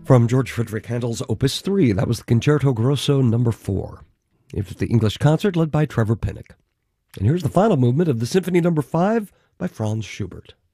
From George Frideric Handel's Opus 3, that was the Concerto Grosso No. 4. It was the English concert led by Trevor Pinnock. And here's the final movement of the Symphony No. 5 by Franz Schubert.